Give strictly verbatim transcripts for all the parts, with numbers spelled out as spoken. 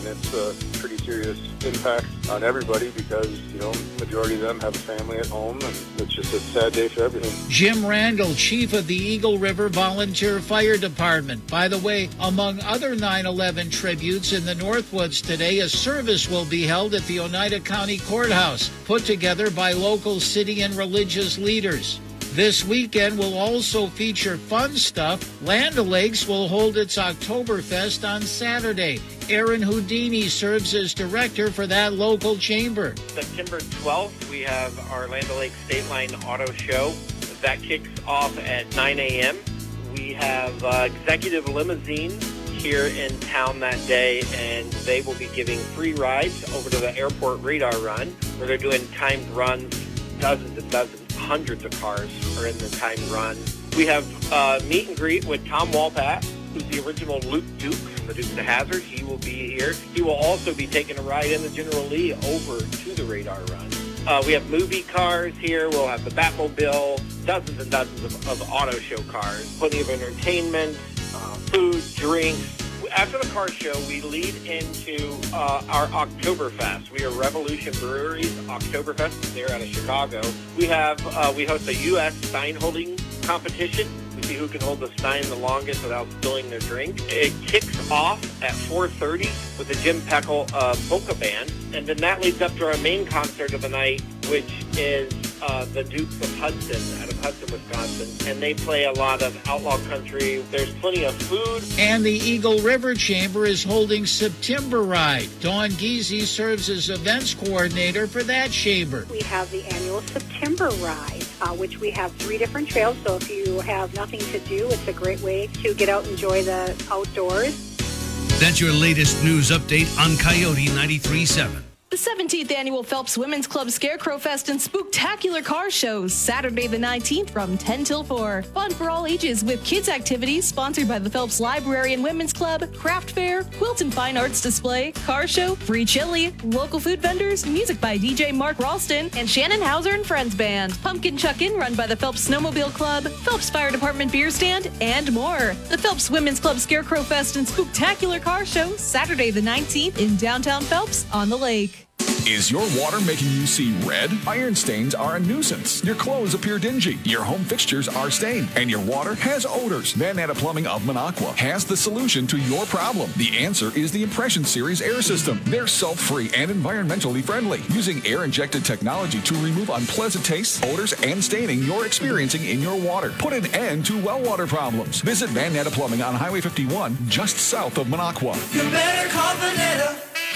it's a pretty serious impact on everybody because, you know, majority of them have a family at home, and it's just a sad day for everything. Jim Randall, chief of the Eagle River Volunteer Fire Department. By the way, among other nine eleven tributes in the Northwoods today, a service will be held at the Oneida County Courthouse, put together by local city and religious leaders. This weekend will also feature fun stuff. Land O'Lakes will hold its Oktoberfest on Saturday. Aaron Houdini serves as director for that local chamber. September twelfth, we have our Land O'Lakes State Line Auto Show. That kicks off at nine a.m. We have uh, executive limousine here in town that day, and they will be giving free rides over to the airport radar run, where they're doing timed runs, dozens and dozens. Hundreds of cars are in the time run. We have uh, meet and greet with Tom Walpat, who's the original Luke Duke from the Dukes of Hazzard. He will be here. He will also be taking a ride in the General Lee over to the radar run. Uh, we have movie cars here. We'll have the Batmobile, dozens and dozens of, of auto show cars, plenty of entertainment, uh, food, drinks. After the car show, we lead into uh, our Oktoberfest. We are Revolution Brewery's Oktoberfest. They're out of Chicago. We have uh, we host a U S Stein holding competition. We see who can hold the Stein the longest without spilling their drink. It kicks off at four thirty with the Jim Peckel uh, polka band, and then that leads up to our main concert of the night, which is uh, the Dukes of Hudson out of Hudson, Wisconsin, and they play a lot of outlaw country. There's plenty of food. And the Eagle River Chamber is holding September Ride. Dawn Giese serves as events coordinator for that chamber. We have the annual September Ride, uh, which we have three different trails, so if you have nothing to do, it's a great way to get out and enjoy the outdoors. That's your latest news update on Coyote ninety-three point seven. The seventeenth Annual Phelps Women's Club Scarecrow Fest and Spooktacular Car Shows, Saturday the nineteenth from ten till four. Fun for all ages with kids activities sponsored by the Phelps Library and Women's Club, craft fair, quilt and fine arts display, car show, free chili, local food vendors, music by D J Mark Ralston, and Shannon Hauser and Friends Band. Pumpkin Chuck-In run by the Phelps Snowmobile Club, Phelps Fire Department Beer Stand, and more. The Phelps Women's Club Scarecrow Fest and Spooktacular Car Show, Saturday the nineteenth in downtown Phelps on the lake. Is your water making you see red? Iron stains are a nuisance. Your clothes appear dingy. Your home fixtures are stained. And your water has odors. Van Natta Plumbing of Minocqua has the solution to your problem. The answer is the Impression Series air system. They're sulfur-free and environmentally friendly, using air-injected technology to remove unpleasant tastes, odors, and staining you're experiencing in your water. Put an end to well water problems. Visit Van Natta Plumbing on Highway fifty-one, just south of Minocqua. You better call Van Natta.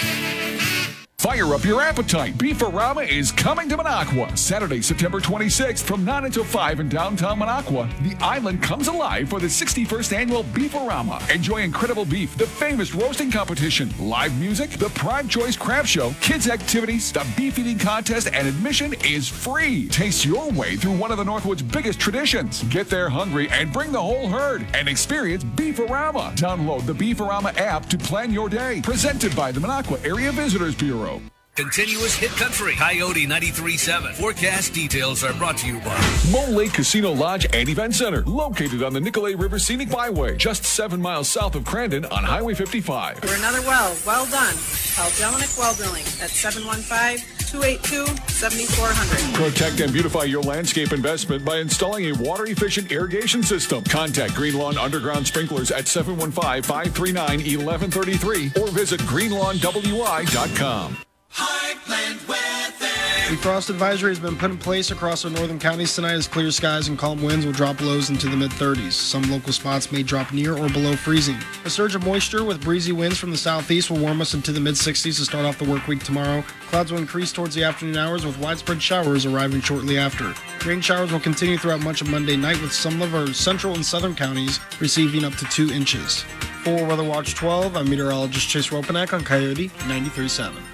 Fire up your appetite. Beef-A-Rama is coming to Minocqua. Saturday, September twenty-sixth from nine until five in downtown Minocqua. The island comes alive for the sixty-first annual Beef-A-Rama. Enjoy incredible beef, the famous roasting competition, live music, the Prime Choice Craft Show, kids activities, the beef eating contest, and admission is free. Taste your way through one of the Northwood's biggest traditions. Get there hungry and bring the whole herd and experience Beef-A-Rama. Download the Beef-A-Rama app to plan your day. Presented by the Minocqua Area Visitors Bureau. Continuous hit country, Coyote ninety-three point seven. Forecast details are brought to you by Mole Lake Casino Lodge and Event Center, located on the Nicolet River Scenic Byway, just seven miles south of Crandon on Highway fifty-five. For another well, well done. Call Dominic Well Drilling at seven one five, two eight two, seven four zero zero. Protect and beautify your landscape investment by installing a water-efficient irrigation system. Contact Green Lawn Underground Sprinklers at seven one five, five three nine, one one three three or visit green lawn w i dot com. Heartland weather. The frost advisory has been put in place across our northern counties tonight as clear skies and calm winds will drop lows into the mid-thirties. Some local spots may drop near or below freezing. A surge of moisture with breezy winds from the southeast will warm us into the mid-sixties to start off the work week tomorrow. Clouds will increase towards the afternoon hours with widespread showers arriving shortly after. Rain showers will continue throughout much of Monday night with some of our central and southern counties receiving up to two inches. For Weather Watch twelve, I'm meteorologist Chase Ropanak on Coyote ninety-three point seven.